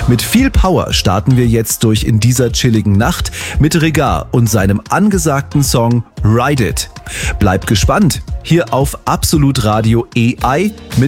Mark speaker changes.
Speaker 1: Mit viel Power starten wir jetzt durch in dieser chilligen Nacht mit Regard und seinem angesagten Song Ride It. Bleibt gespannt, hier auf Absolut Radio AI mit